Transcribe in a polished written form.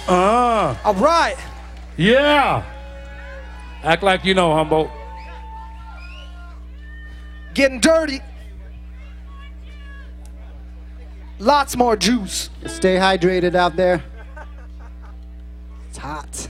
All right. Yeah. Act like you know, Humboldt. Getting dirty. Lots more juice. Stay hydrated out there. It's hot.